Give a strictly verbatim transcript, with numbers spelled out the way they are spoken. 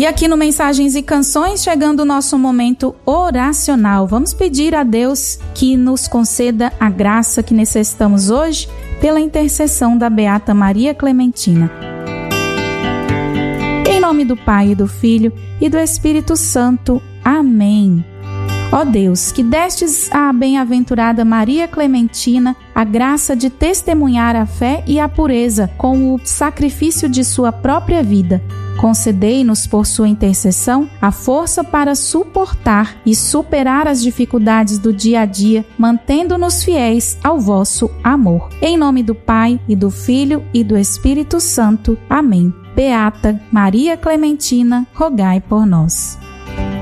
E aqui no Mensagens e Canções, chegando o nosso momento oracional. Vamos pedir a Deus que nos conceda a graça que necessitamos hoje pela intercessão da Beata Maria Clementina. Em nome do Pai, e do Filho e do Espírito Santo. Amém. Ó Deus, que destes à bem-aventurada Maria Clementina a graça de testemunhar a fé e a pureza com o sacrifício de sua própria vida, concedei-nos por sua intercessão a força para suportar e superar as dificuldades do dia a dia, mantendo-nos fiéis ao vosso amor. Em nome do Pai, e do Filho e do Espírito Santo. Amém. Beata Maria Clementina, rogai por nós.